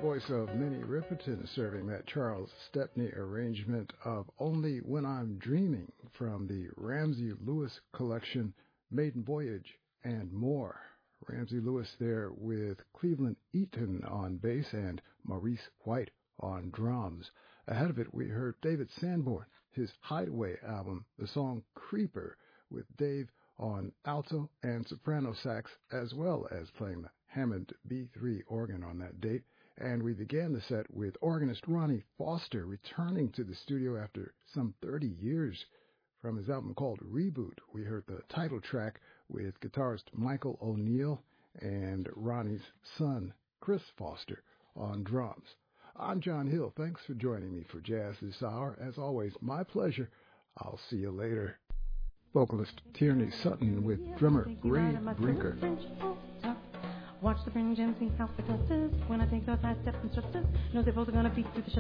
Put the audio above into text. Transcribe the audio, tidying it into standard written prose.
voice of Minnie Riperton serving that Charles Stepney arrangement of Only When I'm Dreaming from the Ramsey Lewis collection, Maiden Voyage and More. Ramsey Lewis there with Cleveland Eaton on bass and Maurice White on drums. Ahead of it, we heard David Sanborn, his Hideaway album, the song Creeper, with Dave on alto and soprano sax, as well as playing the Hammond B3 organ on that date. And we began the set with organist Ronnie Foster returning to the studio after some 30 years. From his album called Reboot, we heard the title track with guitarist Michael O'Neill and Ronnie's son, Chris Foster, on drums. I'm John Hill. Thanks for joining me for Jazz This Hour. As always, my pleasure. I'll see you later. Vocalist Tierney Sutton with drummer Ray Brinker. Watch the fringe and see how it clusters. When I take those high steps and thrusters, know they're both gonna beat through the